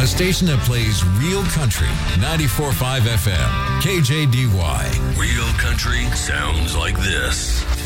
station that plays real country. 94.5 FM, KJDY. Real country sounds like this.